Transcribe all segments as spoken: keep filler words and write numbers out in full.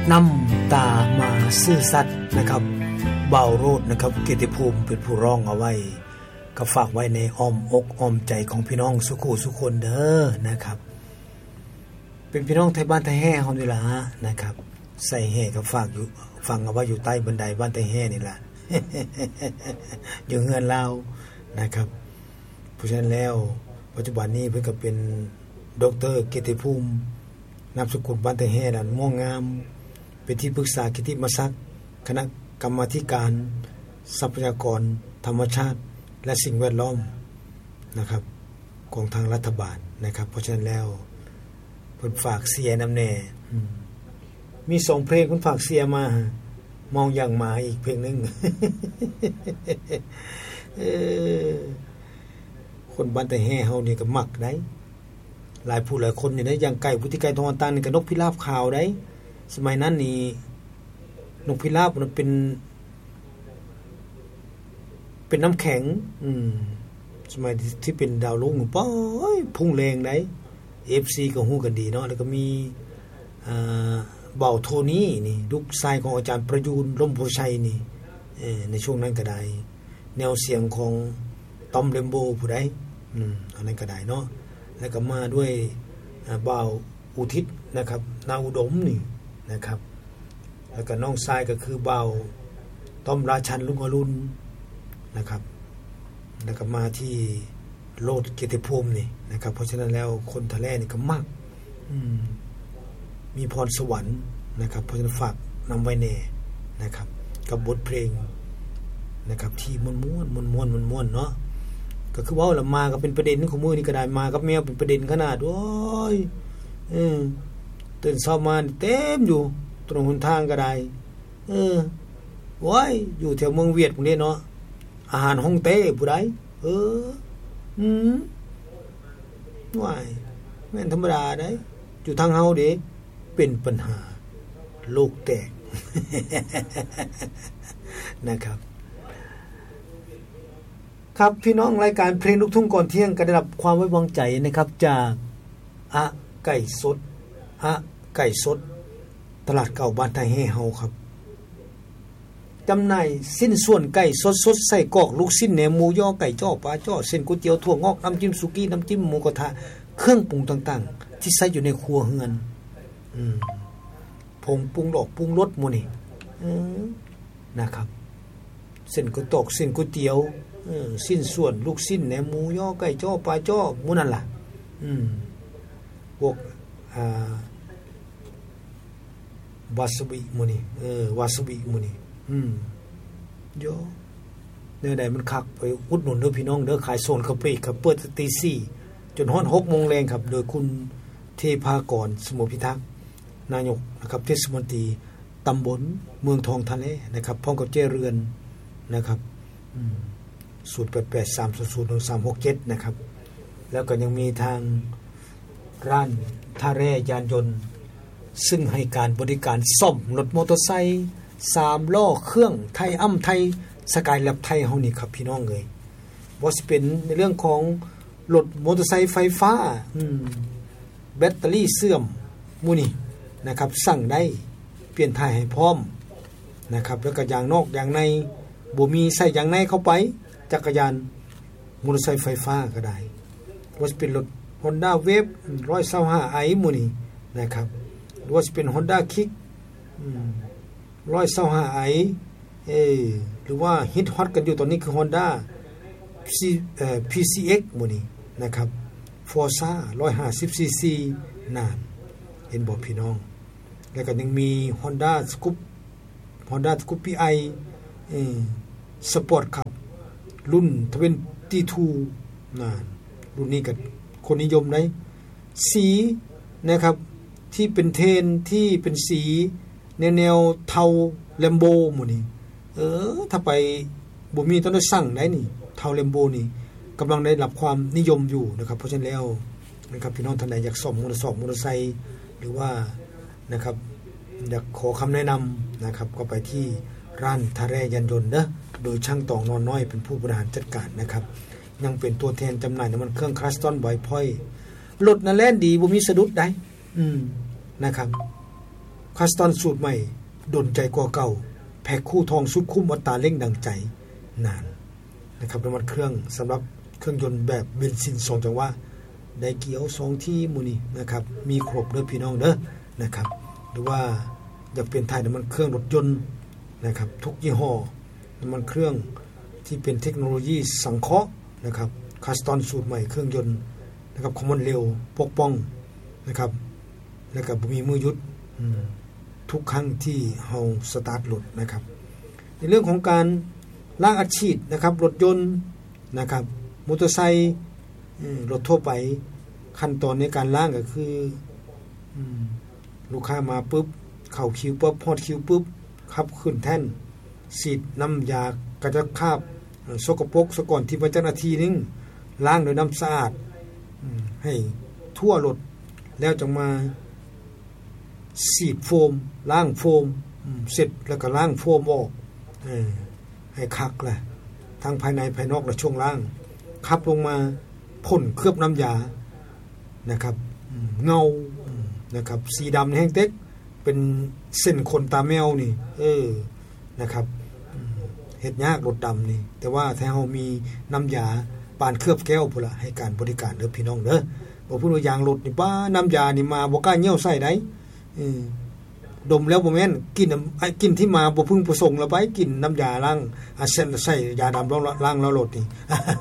นำตามาซื่อสัตย์นะครับเบาโรดนะครับเกียรติภูมิเป็นผู้ร้องเอาไว้ก็ฝากไว้ในอ้อมอกอ้อมใจของพี่น้องสุขุสุคนเด้อนะครับเป็นพี่น้องไทยบ้านไทยแห่เฮานี่ล่ะนะครับใส่แห่ก็ฝากอยู่ฟังเอาไว้อยู่ใต้บันไดบ้านไทยแห่นี่ล่ะ อยู่เฮือนเรานะครับเพราะฉะนั้นแล้วปัจจุบันนี้เพิ่นก็เป็นดร.เกียรติภูมินามสกุลบ้านไทยแห่นั่นม่วงงามเป็นที่ปรึกษากิตติมศักดิ์คณะกรรมาธิการทรัพยากรธรรมชาติและสิ่งแวดล้อมนะครับของทางรัฐบาลนะครับเพราะฉะนั้นแล้วเพิ่นฝากเสียนำแน่มีสองเพลงเพิ่นฝากเสียมามองอย่างหมาอีกเพลงนึง เออคนบ้านไทยแห่เฮานี่ก็มักได้หลายผู้หลายคนนี่ได้อย่างไก่พุทธิไก่ทองตันนี่ก็นกพิราบขาวได้สมัยนั้นนี่นกพิราบมันเป็นเป็นน้ำแข็งอืมสมัยที่เป็นดาวรุ่งป้อยพุ่งแรงได้ เอฟ ซี ก็ฮู้กันดีเนาะแล้วก็มีอ่าเบาโทนี่นี่ลูกชายของอาจารย์ประยูรล่มโพชัยนี่เออในช่วงนั้นก็ได้แนวเสียงของตอมเรมโบผู้ใดอืมอันนั้นก็ได้เนาะแล้วก็มาด้วยบ่าวอุทิศนะครับนาอุดมนี่นะครับแล้วก็น้องชายก็คือบ่าวต้อมราชันลุงอรุณนะครับแล้วก็มาที่โลดเกียรติภูมินี่นะครับเพราะฉะนั้นแล้วคนทะเลนี่ก็มากอืมมีพรสวรรค์นะครับเพราะฉะนั้นฝากนำไว้แน่นะครับกับบทเพลงนะครับที่ม่วนๆม่วนๆม่วนๆเนาะก็คือว่าละมาก็เป็นประเด็นของมื้อนี้ก็ได้มากับแมวเป็นประเด็นขนาดโอ้ยเออตื่นเช้ามาเต็มอยู่ตรงหนทางก็ได้เออโว้ยอยู่แถวเมืองเวียดพวกนี้เนาะอาหารฮ่องเต้ผู้ใดเอออืมว้ายแม่นธรรมดาได้อยู่ทางเฮาเด้เป็นปัญหาโลกแตก นะครับครับพี่น้องรายการเพลงลูกทุ่งก่อนเที่ยงก็ได้รับความไว้วางใจนะครับจากอะไก่สดอะไก่สดตลาดเก่าบ้านไทยแห่เฮาครับจำหน่ายสิ้นส่วนไก่สดๆใส่กรอกลูกชิ้นแหนมหมูย่อไก่จ้อปลาจ้อเส้นก๋วยเตี๋ยวถั่วงอกน้ำจิ้มสุกี้น้ำจิ้มหมูกระทะเครื่องปรุงต่างๆที่ใส่อยู่ในครัวเฮือนอืมผงปรุงดอกปรุงรสหมู่นี่อือนะครับเส้นก๋วยตอกเส้นก๋วยเตี๋ยวเออสิ้นส่วนลูกชิ้นแหนมหมูย่อไก่จ้อปลาจ้อหมู่นั่นล่ะอืมพวกอ่าวาซาบิหมู่นี่เออวาซาบิหมู่นี่อืมโยเนื้อใดมันคักไปอุดหนุนเด้อพี่น้องเด้อขายโซนข้าวปลีกครับเปิดตีสี่จนฮอด หกโมงแรงครับโดยคุณเทพากรสมุพิทักษ์นายกนะครับเทศมนตรีตำบลเมืองทองทะเลนะครับพร้อมกับเจ้เรือนนะครับอืมศูนย์ แปด แปด สาม ศูนย์ ศูนย์ หนึ่ง สาม หก เจ็ดนะครับแล้วก็ยังมีทางร้านท่าแร่ยานยนต์ซึ่งให้การบริการซ่อมรถมอเตอร์ไซค์สามล้อเครื่องไทยอ้ำไทยสกายแลบไทยเฮานี่ครับพี่น้องเอ้ยบ่สิเป็นในเรื่องของรถมอเตอร์ไซค์ไฟฟ้าอืมแบตเตอรี่เสื่อมหมู่นี่นะครับสั่งได้เปลี่ยนถ่ายให้พร้อมนะครับแล้วก็ยางนอกยางในบ่มีใส่ยางในเข้าไปจักรยานมอเตอร์ไซค์ไฟฟ้าก็ได้บ่สิเป็นรถ Honda Wave หนึ่งร้อยยี่สิบห้า i หมู่นี่นะครับหรือว่าสิเป็น Honda Kick อืมหนึ่งร้อยยี่สิบห้า i เออหรือว่าฮิตฮอตกันอยู่ตอนนี้คือ Honda เอ่อ พี ซี เอ็กซ์ หมู่นี่นะครับ Forza หนึ่งร้อยห้าสิบ ซี ซี นานเห็นบ่พี่น้องแล้วก็ยังมี Honda Scoop Honda Scoopy i เออ Sport ครับรุ่นยี่สิบสองนั่นรุ่นนี้ก็คนนิยมได้สีนะครับที่เป็นเทนที่เป็นสีแนวแนวเทาแลมโบหมู่นี่เออถ้าไปบ่มีต้องได้สั่งได้นี่เทาแลมโบนี่กำลังได้รับความนิยมอยู่นะครับเพราะฉะนั้นแล้วนะครับพี่น้องท่านใดอยากซ่อมมอเตอร์ไซค์มอเตอร์ไซค์หรือว่านะครับอยากขอคำแนะนำนะครับก็ไปที่ร้านท่าแร่ยานยนต์เด้อโดยช่างตองนอนน้อยเป็นผู้บริหารจัดการนะครับยังเป็นตัวแทนจำหน่ายน้ำมันเครื่องคลัสตอนไวพอยต์รถน่ะแล่นดีบ่มีสะดุดได้อืมนะครับคัสตันสูตรใหม่ดลใจกว่าเก่าแพ็คคู่ทองสุดคุ้มอัตราเร่งดังใจนานนะครับน้ำมันเครื่องสำหรับเครื่องยนต์แบบเบนซินสองจังหวะได้เกี่ยวสองที่หมู่นี้นะครับมีครบเด้อพี่น้องเด้อนะครับหรือว่าอยากเปลี่ยนถ่ายน้ำมันเครื่องรถยนต์นะครับทุกยี่ห้อน้ำมันเครื่องที่เป็นเทคโนโลยีสังเคราะห์นะครับคัสตันสูตรใหม่เครื่องยนต์นะครับคอมมอนเร็วปกป้องนะครับแล้วก็บ่มีมือหยุดทุกครั้งที่เฮาสตาร์ทรถนะครับในเรื่องของการล้างอัดฉีดนะครับรถยนต์นะครับมอเตอร์ไซค์รถทั่วไปขั้นตอนในการล้างก็คือลูกค้ามาปุ๊บเข้าคิวปุ๊บฮอดคิวปุ๊บขับขึ้นแท่นฉีดน้ำยากระจัดคราบสกปรกซะก่อนที่ว่าเจ้าหน้าที่นึงล้างด้วยน้ำสะอาดให้ทั่วรถแล้วจึงมาฉีดโฟมล้างโฟมเสร็จแล้วก็ล้างโฟมออกเออให้คักแหละทั้งภายในภายนอกและช่วงล่างขับลงมาพ่นเคลือบน้ำยานะครับเงานะครับสีดำแห้งเต็กเป็นเส้นขนตาแมวนี่เออนะครับเฮ็ดยากรถดำนี่แต่ว่าถ้าเฮามีน้ำยาปานเคลือบแก้วพุ่นล่ะให้การบริการเด้อพี่น้องเด้อบ่พูดว่ายางรถนี่ป้าน้ำยานี่มาบ่กล้าเหี่ยวใส่ได้เออดมแล้วบ่แม่นกินไอ้กินที่มาบ่พึงประสงค์แล้วไปกินน้ำยาล้างอาเซนใส่ยาดำล้างแล้วรถนี่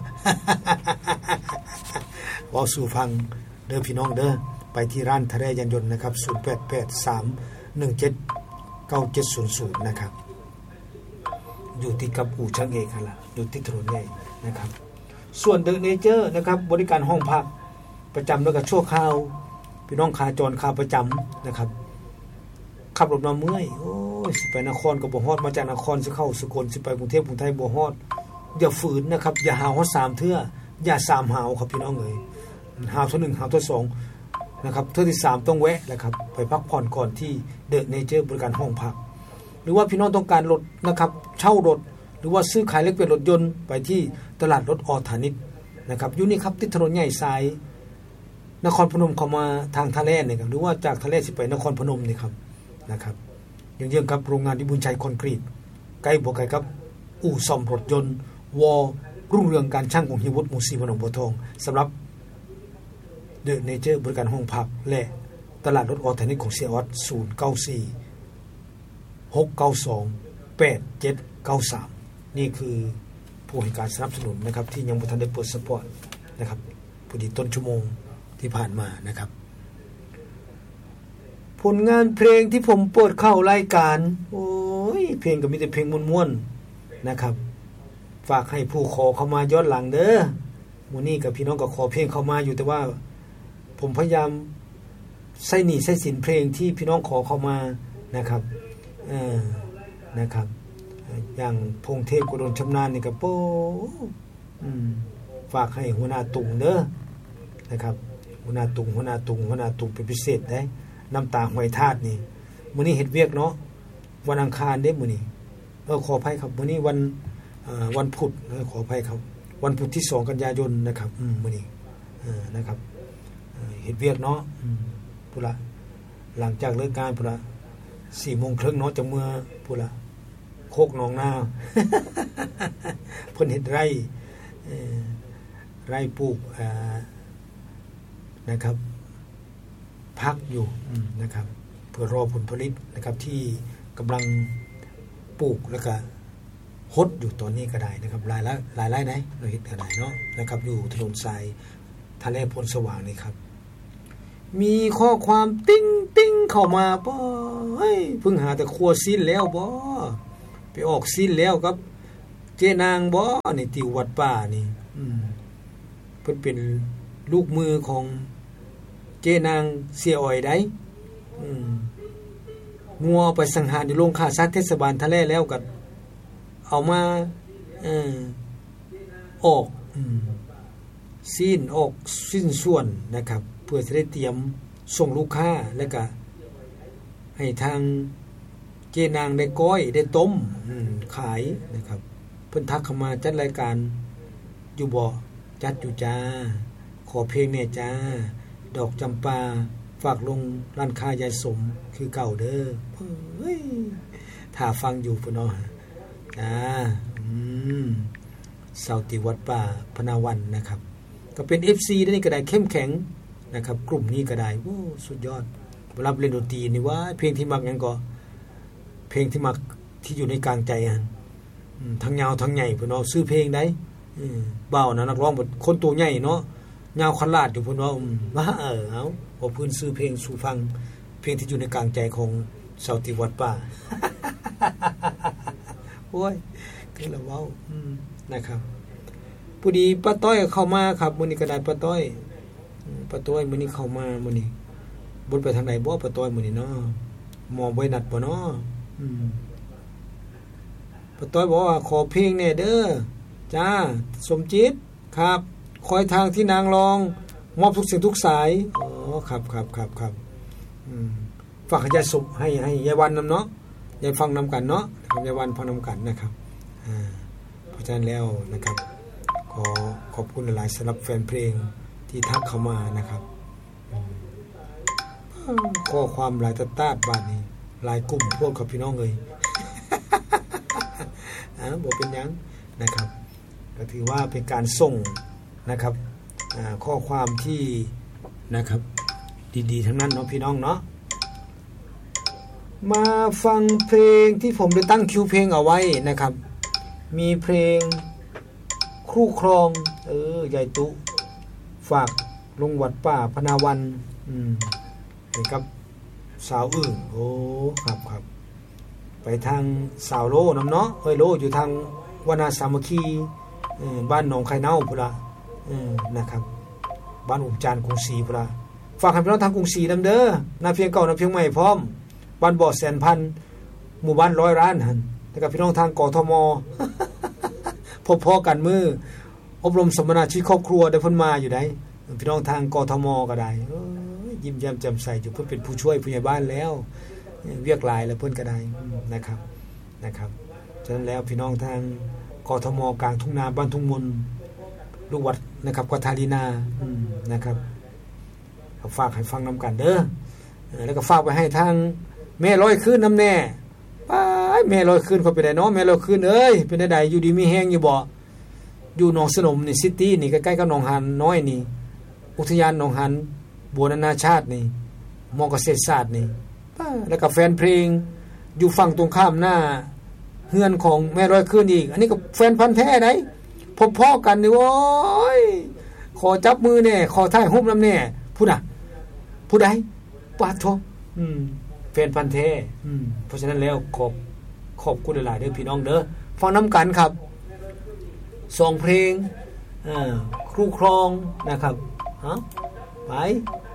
บ่สู่ฟังเด้อพี่น้องเด้อไปที่ร้านทะเลยานยนต์นะครับศูนย์ แปด แปด สาม หนึ่ง เจ็ด เก้า เจ็ด ศูนย์ ศูนย์นะครับอยู่ติดกับอู่ช่างเอกนั่นล่ะอยู่ติดถนนใหญ่นะครับส่วนเดอะเนเจอร์นะครับบริการห้องพักประจำแล้วก็ชั่วคราวพี่น้องขาจรขาประจำนะครับขับรถมาเมื่อยโอ้ยสิไปนครก็บ่ฮอดมาจากนครสิเข้าสกลสิไปกรุงเทพกรุงไทยบ่ฮอดอย่าฝืนนะครับอย่าหาวฮอดสามเทื่ออย่าสามหาวครับพี่น้องเอ้ยหาวเทื่อหนึ่งหาวเทื่อสองนะครับเทื่อที่สามต้องแวะแหละครับไปพักผ่อนก่อนที่เดอะเนเจอร์บริการห้องพักหรือว่าพี่น้องต้องการรถนะครับเช่ารถหรือว่าซื้อขายเล็กเป็นรถยนต์ไปที่ตลาดรถออธานิชนะครับอยู่นี่ครับติดถนนใหญ่สายนครพนมเข้ามาทางทะเลนี่ครับหรือว่าจากทะเลสิไปนครพนมนี่ครับนะครับยังเยื่องกับโรงงานดิบุญชัยคอนกรีตใกล้บ่ไกลครับอู่ซ่อมรถยนต์วอรุ่งเรืองการช่างของฮิวุฒหมู่สี่พนมบัวทองสำหรับเดอะเนเจอร์บริการห้องพักและตลาดรถออธานิชของเสียออสศูนย์ เก้า สี่ หก เก้า สอง แปด เจ็ด เก้า สามนี่คือผู้ให้การสนับสนุนนะครับที่ยังบ่ทันได้เปิดสปอร์ตนะครับพอดีต้นชั่วโมงที่ผ่านมานะครับผลงานเพลงที่ผมเปิดเข้ารายการโอ้ยเพลงก็มีแต่เพลงม่วนๆนะครับฝากให้ผู้ขอเข้ามาย้อนหลังเด้อมื้อนี้กับพี่น้องก็ขอเพลงเข้ามาอยู่แต่ว่าผมพยายามใส่หนี้ใส่สินเพลงที่พี่น้องขอเข้ามานะครับเออนะครับอย่างพงเทพกุดลชำนาญนี่ก็โป้อืมฝากให้หัวหน้าตุงเด้อนะครับหัวหน้าตุงหัวหน้าตุงหัวหน้าตุงเป็นพิเศษได้น้ำตาหอยทาดนี่มื้อนี้เฮ็ดเวียกเนาะวันอังคารเด้มื้อนี้เออขออภัยครับมื้อนี้วันเอ่อวันพุธเออขออภัยครับวันพุธที่สองกันยายนนะครับอืมมื้อนี้เออนะครับเอ่อเฮ็ดเวียกเนาะอืมพุ่นละหลังจากเลิกงานพุ่นละ สี่โมงครึ่งเนาะจะเมื่อพุ่นละโคกหนองนา เพิ่นเฮ็ดไร่เอ่อไร่ปลูกอ่านะครับพักอยู่นะครับเพื่อรอผลผลิตนะครับที่กำลังปลูกแล้วก็ฮดอยู่ตอนนี้ก็ได้นะครับหลายละหลายไร่ไหนเราเฮ็ดก็ได้เนาะนะครับอยู่ถนนทรายทะเลพลสว่างนี่ครับมีข้อความติ้งติ้งเข้ามาบ่เฮ้ยเพิ่งหาแต่ครัวซีนแล้วบ่ไปออกซีนแล้วครับเจนางบ่นี่ติววัดป่านี่อืมเพิ่นเป็นลูกมือของเจนางเสียอ้อยได้อืมงัวไปสังหารอยู่โรงฆ่าสัตว์เทศบาลทะเลแล้วก็เอามาเอ่อออกอืมซีนออกสิ้นส่วนนะครับเพื่อจะได้เตรียมส่งลูกค้าแล้วก็ให้ทางเจนางได้ก้อยได้ต้มอืมขายนะครับเพิ่นทักเข้ามาจัดรายการอยู่บ่จัดอยู่จ้าขอเพลงแน่จ้าดอกจำปาฝากลงร้านค้ายายสมคือเก่าเด้อเฮ้ยถ้าฟังอยู่พุ่นเนาะอ่าอืมเสาติวัดป่าพนาวันนะครับก็เป็น เอฟ ซี ได้นี่ก็ได้เข้มแข็งนะครับกลุ่มนี้ก็ได้โอ้สุดยอดเวลาเล่นดนตรีนี่ว่าเพลงที่มักหยังก็เพลงที่มักที่อยู่ในกลางใจหั่นทั้งยาวทั้งใหญ่พุ่นเนาะซื้อเพลงได้อือบ่าวนะนักร้องคนตัวใหญ่เนาะยาวคันลาดอยู่พุ่นเนาะว่าเออเอาบ่พื้นซื้อเพลงสู่ฟังเพลงที่อยู่ในกลางใจของเสาติวัดป่าโอ้ยคือละเว้าอืมนะครับผู้ดีป้าต้อยเข้ามาครับมื้อนี้ก็ได้ป้าต้อยป้าต้อยมื้อนี้เข้ามามื้อนี้บ่ไปทางไหนบ่ป้าต้อยมื้อนี้เนาะหมอบ่นัดบ่เนาะอืมป้าต้อยบอกว่าขอเพลงแน่เด้อจ้าสมจิตครับคอยทางที่นางรองมอบทุกสิ่งทุกสายอ๋อครับครับๆๆอืมฝากให้ยายสุให้ให้ยายวันนำเนาะยายฟังนำกันเนาะยายวันฟังนำกันนะครับอ่าเพราะฉะนั้นแล้วนะครับขอขอบคุณหลายๆสำหรับแฟนเพลงที่ทักเข้ามานะครับข้อความหลายตะตาดบาดนี้หลายกลุ่มพวกกับพี่น้องเอ้ยอ่าบ่เป็นหยังนะครับก็ถือว่าเป็นการส่งนะครับอ่าข้อความที่นะครับดีๆทั้งนั้นเนาะพี่น้องเนาะมาฟังเพลงที่ผมได้ตั้งคิวเพลงเอาไว้นะครับมีเพลงครูครองเออใหญ่ตุฝากลงวัดป่าพนาวันอืมไปกับสาวอื่นโอ้ครับครับไปทางสาวโลนำเนาะเอ้ยโลอยู่ทางวนาสามัคคีเออบ้านหนองไข่เน่าพุ่นล่ะเออนะครับบ้านอุจานกรุงศรีพุ่นล่ะฝากให้พี่น้องทางกรุงศรีนำเด้อนาเพียงเก่านาเพียงใหม่พร้อมบ้านบ่อแสนพันหมู่บ้านร้อยล้านหั่นแล้วก็พี่น้องทางกทมพบพอกันมืออบรมสัมมนาชีวิตครอบครัวได้เพิ่นมาอยู่ได้พี่น้องทางกทมก็ได้เอ้ยยิ้มแย้มแจ่มใสอยู่เพิ่นเป็นผู้ช่วยผู้ใหญ่บ้านแล้วเวียกหลายแล้วเพิ่นก็ได้นะครับนะครับฉะนั้นแล้วพี่น้องทางกทมกลางทุ่งนาบ้านทุ่งมนลูกวัดนะครับกทาลีนานะครับฝากให้ฟังนำกันเด้อแล้วก็ฝากไปให้ทางแม่ร้อยคืนน้ำแน่ป้ายแม่ร้อยคืนเขาไปได้เนาะแม่ร้อยคืนเอ้ยเป็นได้อยู่ดีมีแห้งอยู่บ่อยู่หนองสนมนี่ซิตี้นี่ใกล้ๆกับหนองหันน้อยนี่อุทยานหนองหันบัวนานาชาตินี่มอเกษตรศาสตร์นี่แล้วก็แฟนเพลงอยู่ฝั่งตรงข้ามหน้าเฮือนของแม่ร้อยคืนอีกอันนี้ก็แฟนพันธุ์แท้ได้พบพ่อกันนี่โว้ยขอจับมือแน่ขอถ่ายรูปนำแน่ผู้น่ะผู้ใดปาดโธอืมแฟนพันธุ์แท้อืมเพราะฉะนั้นแล้วขอบขอบคุณหลายๆเด้อพี่น้องเด้อฟังนำกันครับสองเพลงอ่าครูครองนะครับฮะไป